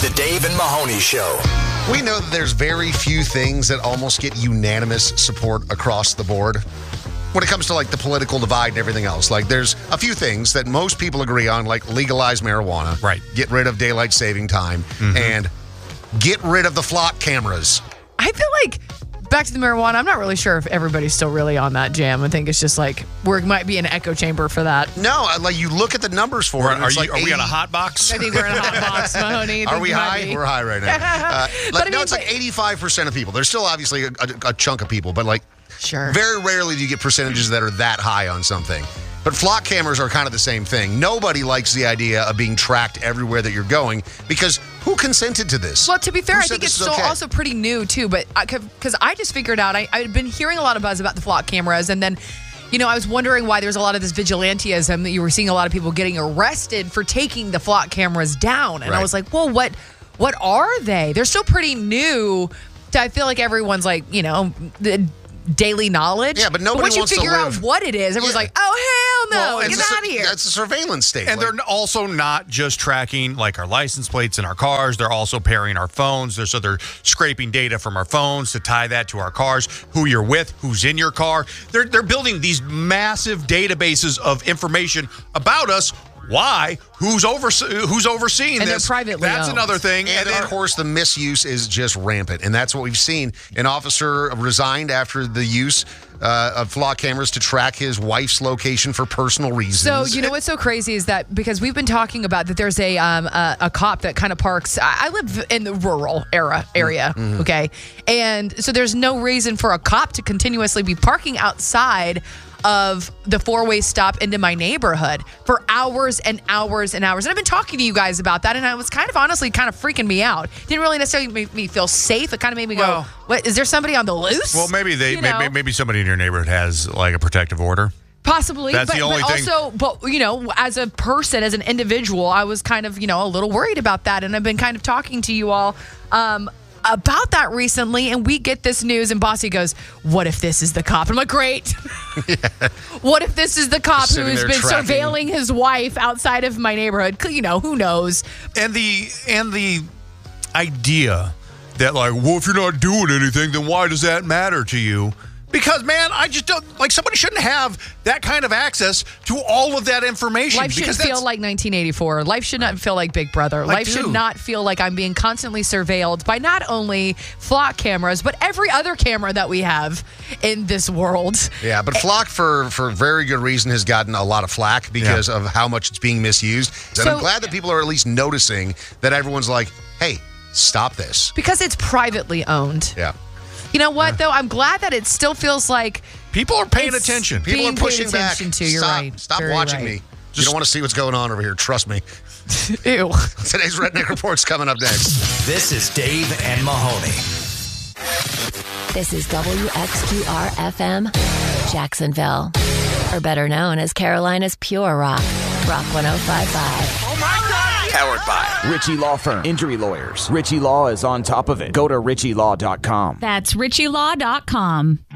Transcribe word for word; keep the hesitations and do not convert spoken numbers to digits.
The Dave and Mahoney Show. We know that there's very few things that almost get unanimous support across the board when it comes to like the political divide and everything else. Like there's a few things that most people agree on, like legalize marijuana, right? Get rid of daylight saving time, mm-hmm. and get rid of the flock cameras. I feel like back to the marijuana, I'm not really sure if everybody's still really on that jam. I think it's just like where it might be an echo chamber for that. No, like you look at the numbers for We're, it. Are, you, like are we on a hot box? I think we're in a hot box, Mahoney. Are we high? Be. We're high right now. Uh, like, I no, mean, it's like eighty-five percent of people. There's still obviously a, a, a chunk of people, but like sure. very rarely do you get percentages that are that high on something. But flock cameras are kind of the same thing. Nobody likes the idea of being tracked everywhere that you're going because who consented to this? Well, to be fair, Who I think it's still okay? also pretty new, too. But because I, I just figured out, I, I'd been hearing a lot of buzz about the flock cameras. And then, you know, I was wondering why there's a lot of this vigilantism that you were seeing a lot of people getting arrested for taking the flock cameras down. And right. I was like, well, what, what are they? They're still pretty new. To, I feel like everyone's like, you know, the daily knowledge. Yeah, but nobody once wants you to figure live. out what it is, everyone's Yeah. like, oh, hell no, Well, get it's a- out of here. That's a surveillance state. And like, they're also not just tracking like our license plates in our cars. They're also pairing our phones. They're, so they're scraping data from our phones to tie that to our cars, who you're with, who's in your car. They're, they're building these massive databases of information about us. Why? Who's over? Who's overseeing And they're this? privately That's owned. another thing. And, And then, then, of course, the misuse is just rampant. And that's what we've seen. An officer resigned after the use uh, of flock cameras to track his wife's location for personal reasons. So, you know what's so crazy is that because we've been talking about that there's a um, a, a cop that kind of parks. I, I live in the rural era area, Mm-hmm. okay? And so there's no reason for a cop to continuously be parking outside of the four-way stop into my neighborhood for hours and hours and hours. And I've been talking to you guys about that, and I was kind of honestly kind of freaking me out. Didn't really necessarily make me feel safe. It kind of made me go, Well- what, is there somebody on the loose? well, maybe they, You know? maybe, maybe somebody in your neighborhood has like a protective order. Possibly, That's but, the only but thing- also, but you know, as a person, as an individual, I was kind of, you know, a little worried about that, and I've been kind of talking to you all um, about that recently. And we get this news, and Bossy goes, "What if this is the cop?" I'm like, "Great." Yeah. What if this is the cop Sitting who's there been tracking. surveilling his wife outside of my neighborhood? You know, who knows? And the and the idea that like, well, if you're not doing anything, then why does that matter to you? Because, man, I just don't, like, somebody shouldn't have that kind of access to all of that information. Life shouldn't because feel that's- like nineteen eighty-four. Life should not feel like Big Brother. Like, Life should dude. not feel like I'm being constantly surveilled by not only flock cameras, but every other camera that we have in this world. Yeah, but flock, for, for very good reason, has gotten a lot of flack because Yeah. of how much it's being misused. And So- I'm glad that people are at least noticing that everyone's like, hey, stop this. Because it's privately owned. Yeah. You know what, though? I'm glad that it still feels like People are paying It's- attention. People Being are paid pushing back. attention to, you're stop, right. Stop Very watching right. me. you don't want to see what's going on over here. Trust me. ew. Today's Redneck Report's coming up next. This is Dave and Mahoney. This is W X Q R F M, Jacksonville, or better known as Carolina's Pure Rock, Rock one oh five point five. Oh my God! Powered by Ritchie Law Firm. Injury lawyers. Ritchie Law is on top of it. Go to ritchie law dot com. That's ritchie law dot com.